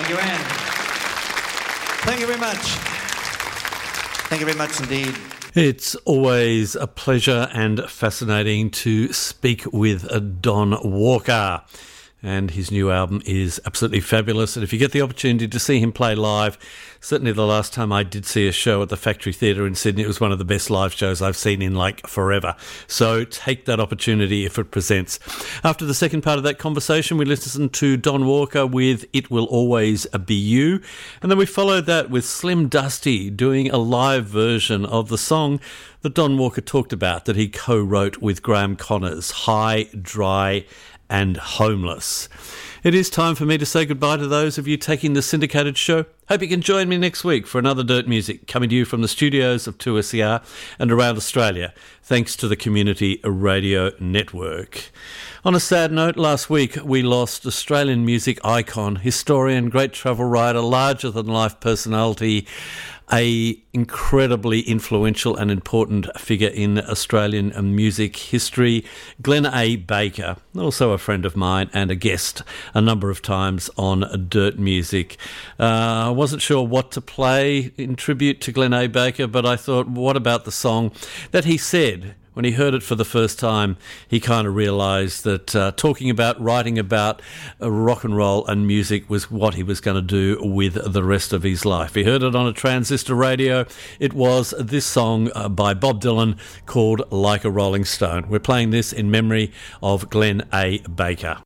Thank you, Anne. Thank you very much. Thank you very much indeed. It's always a pleasure and fascinating to speak with Don Walker. And his new album is absolutely fabulous. And if you get the opportunity to see him play live, certainly the last time I did see a show at the Factory Theatre in Sydney, it was one of the best live shows I've seen in like forever. So take that opportunity if it presents. After the second part of that conversation, we listened to Don Walker with It Will Always Be You. And then we followed that with Slim Dusty doing a live version of the song that Don Walker talked about that he co-wrote with Graham Connors, High, Dry and Homeless. It is time for me to say goodbye to those of you taking the syndicated show. Hope you can join me next week for another Dirt Music coming to you from the studios of 2SER and around Australia, thanks to the Community Radio Network. On a sad note, last week we lost Australian music icon, historian, great travel writer, larger-than-life personality, a incredibly influential and important figure in Australian music history, Glenn A. Baker, also a friend of mine and a guest a number of times on Dirt Music. I wasn't sure what to play in tribute to Glenn A. Baker, but I thought, what about the song that he said when he heard it for the first time? He kind of realised that talking about, writing about rock and roll and music was what he was going to do with the rest of his life. He heard it on a transistor radio. It was this song by Bob Dylan called Like a Rolling Stone. We're playing this in memory of Glenn A. Baker.